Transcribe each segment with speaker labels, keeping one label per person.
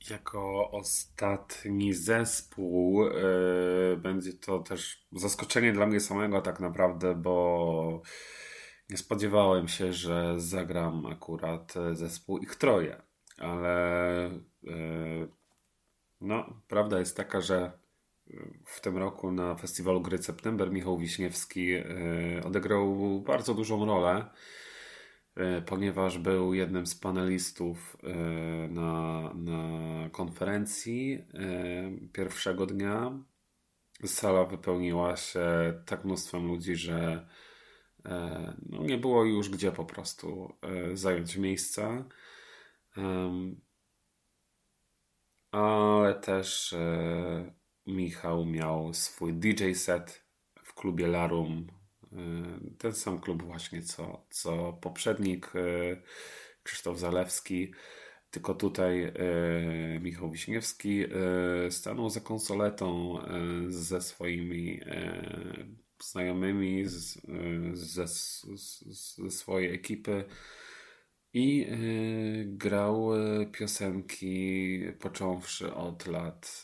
Speaker 1: Jako ostatni zespół będzie to też zaskoczenie dla mnie samego tak naprawdę, bo nie spodziewałem się, że zagram akurat zespół ich troje, ale no, prawda jest taka, że w tym roku na festiwalu Gry September Michał Wiśniewski odegrał bardzo dużą rolę, ponieważ był jednym z panelistów na konferencji pierwszego dnia. Sala wypełniła się tak mnóstwem ludzi, że no nie było już gdzie po prostu zająć miejsca. Ale też Michał miał swój DJ set w klubie Larum. Ten sam klub właśnie co poprzednik Krzysztof Zalewski. Tylko tutaj Michał Wiśniewski stanął za konsoletą ze swoimi znajomymi ze swojej ekipy i grał piosenki począwszy od lat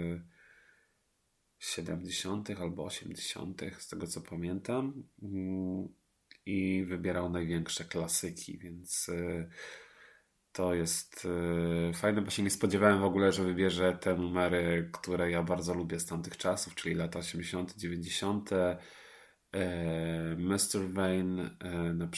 Speaker 1: 70. albo 80., z tego co pamiętam. I wybierał największe klasyki, więc to jest fajne, bo się nie spodziewałem w ogóle, że wybierze te numery, które ja bardzo lubię z tamtych czasów, czyli lata 80., 90. Mr. Vane na